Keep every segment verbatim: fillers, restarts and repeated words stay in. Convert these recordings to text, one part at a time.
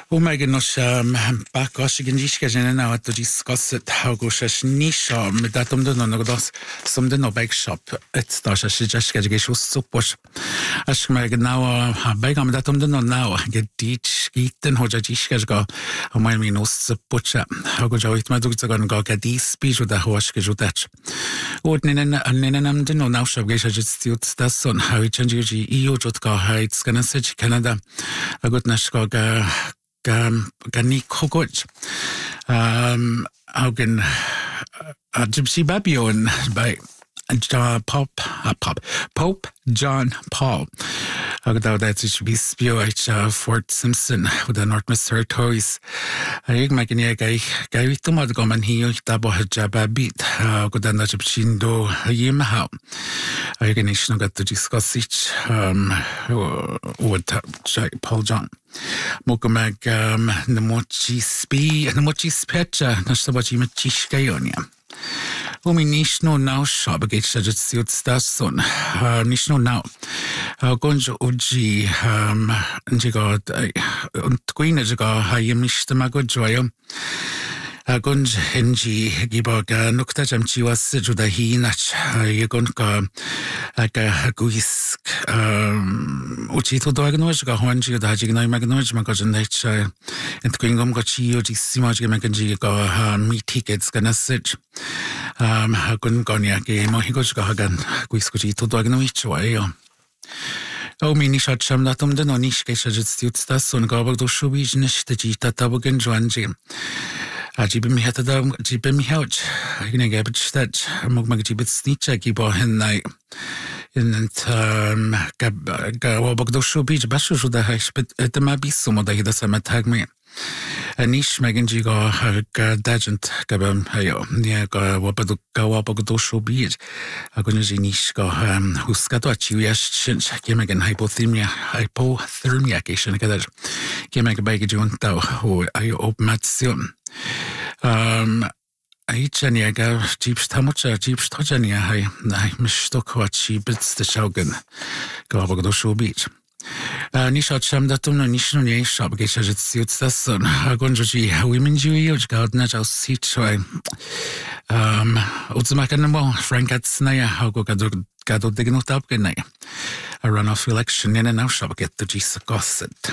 Umagen nos bakos igen jiska jena at discuss it how go shash nisha med datum do no dos som den no bike shop et sta shash jiska ge shu suppos ash mag now bike am datum do no now get dich gitten hoja jiska ga mal minus suppos how go joit ma do gan ga ga dis bi jo da hosh ge jo dach und nenen nenen am den no now shop ge shash stiut das son how change ji io jot ga heights gonna sit Canada a gut nash ga Gan ni kogoj. Um, augen a gypsy babion by John Pop uh, Pop Pope John Paul. Agdaw dat is bispio at Fort Simpson with the North Miss Territories. Ayeg magni gay gay vitumad goman hiyo tabo jababit. Godan na gypsindo yimha. Ayeg nation got to discuss it um with Paul John. Mokamag um namochi spi namochi specha nasabachi machishkayonia. Umi nishno now shop gate shajat siut stason. Nishno now. Gonjo uji um jigo und queen jigo hayim nishtamago joyo. Gonj henji gibog nukta jamchi was juda hinach yegon ka ka guisk um uchi to doagnoj ga honji da jignai magnoj magajenach and queen gom ga chiyo jisima jimaganji ga me tickets gonna sit um gon gonya ge mo higoj ga hagan guisk uchi to doagnoj choyo. O mini shot sham datum de nonish ke shajit stiut stas on gabag do shubij nishte jita tabogen joanji. Ajibim heta da jibim houch. Gne gabit stat mog mag jibit snitcha gibo hen night. In um gab ga wabag do shubij bashu juda hash bit etma bisumo da hida sama tag me. Anish meganji ga ga dagent gabam hayo nia ga wabadu ga wabag do shubij. Agonji nish ga um huskato achiuyash shin kemegan hypothermia hypothermia geshin gadaj. Kemeg bagajun tau ho ayo opmatsion. Um, Aichania ga jeeps tamucha jeeps tojania hai nai mistok wat chibits the shogun go abagdo show beach. Nisha cham datum no nishno ne shop ge shajit siut stason agonjoji women jui oj gardna jau sit choi. Um utsmakan mo Frank at snaya how go gado gado dignot up genai. A runoff election in and out shop get the jisa gosset.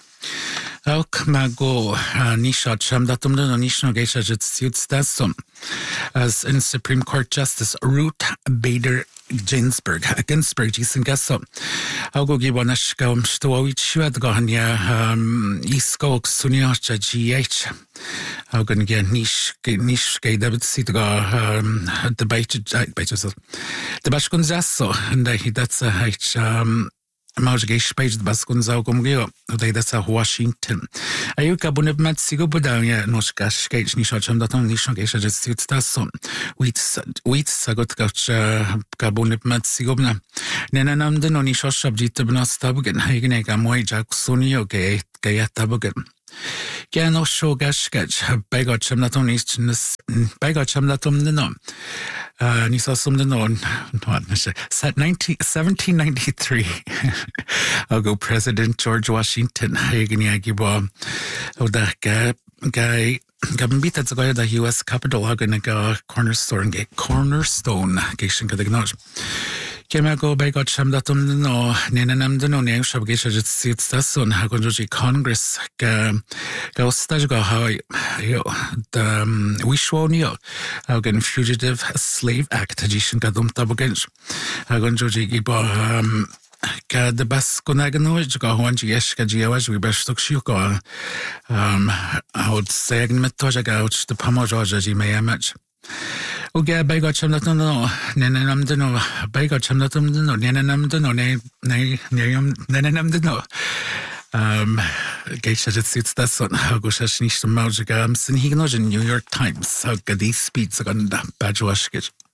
Ook mago nisha cham datum no nishno ge shajit siut stason as in Supreme Court Justice Ruth Bader Ginsburg Ginsburg jisen gaso. Augo gibonash gam stoich shwad gahanya um isko sunio G H. Augen gen nish nish ge david sit ga um debate debate so. The bashkun zaso and he that's a h um Mauge gespeit baskun saugum geo oder das a Washington. Ayuka buneb mat sigo budania noshka sketch ni shacham daton ni shon gesha just das so. Wit wit sagot gach kabuneb mat sigobna. Nena namde no ni shoshab jitbna stabgen haygene ga moy jaksuni oge gayatabugen. Gano shogashkach bagacham daton is bagacham daton no. Uh, ni sasum den on set seventeen ninety-three. I'll go President George Washington Hagani Agiba Oda guy Gambita to the U S Capitol Hagan ga cornerstone gate cornerstone Gishin Kadagnoj. Kemago Bagot Sham datum no Nenam the no name shop Gisha just sits that's on Hagonjoji Congress ga go stajga high yo the Wishwonio Hagan Fugitive Slave Act Jishin Kadum Tabogenj Hagonjoji Giba um Ka the Baskunagano go one Jeshka Giawaj we best took shuka um I would say metoja gouch the Pamoja ji may match. Uga Bagot Chamlaton no Nenam de no Bagot Chamlaton no Nenam de no ne ne Nenam de no um Geisha sits that's on Hagoshash nicht Maujagam Sin Hignogen New York Times how Gadi speeds on the Bajwashkit.